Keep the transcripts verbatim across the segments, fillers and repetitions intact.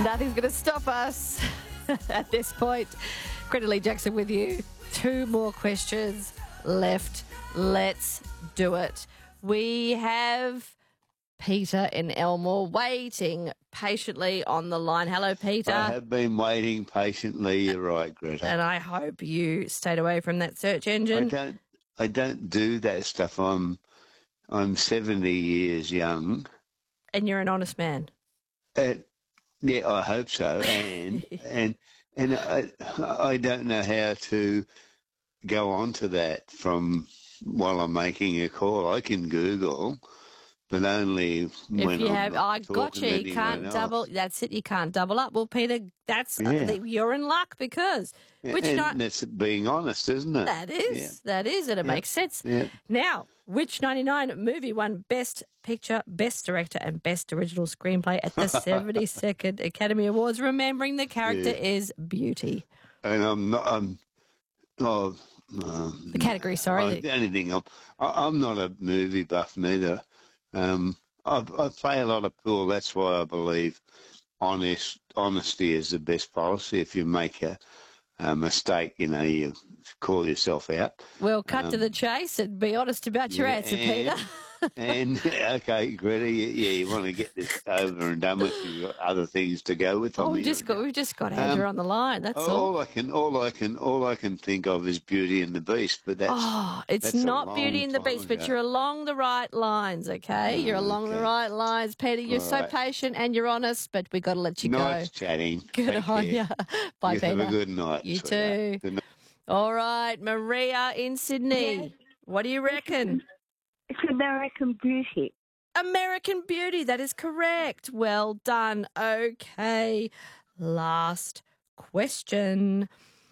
Nothing's going to stop us at this point. Greta Lee Jackson with you. Two more questions left. Let's do it. We have Peter in Elmore waiting patiently on the line. Hello, Peter. I have been waiting patiently. You're right, Greta. And I hope you stayed away from that search engine. I don't. I don't do that stuff. I'm. I'm seventy years young. And you're an honest man. Uh, yeah, I hope so. And and and I I don't know how to go on to that from while I'm making a call. I can Google, but only when if you I'm have, not I got talking you. to You can't anyone double. else. That's it. You can't double up. Well, Peter, that's uh, Yeah. the, you're in luck because which and ni- that's being honest, isn't it? that is that is, and it Yeah. makes sense. Yeah. Now, which ninety-nine movie won Best Picture, Best Director, and Best Original Screenplay at the seventy-second Academy Awards? Remembering the character Yeah. is Beauty. And I'm not. I'm. Oh, um, The category, sorry. I, the only thing I'm. I, I'm not a movie buff neither. Um, I, I play a lot of pool. That's why I believe honest honesty is the best policy. If you make a, a mistake, you know, you call yourself out. Well, cut to Um, the chase and be honest about your yeah, answer, and- Peter. And okay, Greta, you, yeah, you want to get this over and done with. You've got other things to go with. Oh, on we've the- just got we've just got Andrew Um, on the line. That's all. all I can, all I can, all I can think of is Beauty and the Beast. But that's Oh, it's that's a not Beauty long and the time Beast, but ago. you're along the right lines, okay? You're along the okay. right lines, Peter. You're All so right. patient and you're honest, but we got to let you nice go. chatting. Good Take on care. you. Bye, You Peter. have a good night. You sweetheart. too. Good night. All right, Maria in Sydney. What do you reckon? It's American Beauty. American Beauty. That is correct. Well done. Okay. Last question.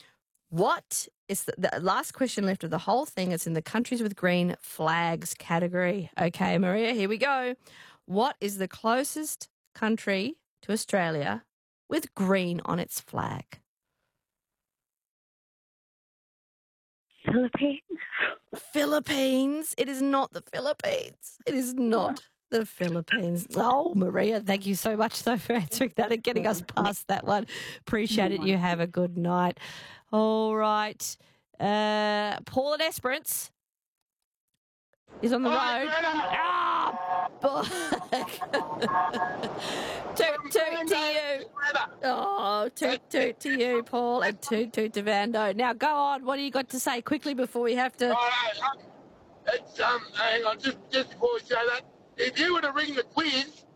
What is the, the last question left of the whole thing? It's in the countries with green flags category. Okay, Maria, here we go. What is the closest country to Australia with green on its flag? Philippines. Philippines. It is not the Philippines. It is not the Philippines. Oh, Maria, thank you so much, though, for answering that and getting us past that one. Appreciate it. You have a good night. All right. Uh, Paul and Esperance is on the road. Ah! toot, toot to you. Oh, toot, toot to you, Paul, and toot, toot to Vando. Now, go on. What do you got to say quickly before we have to... Right, um, it's, um, hang on, just, just before we say that, if you were to ring the quiz,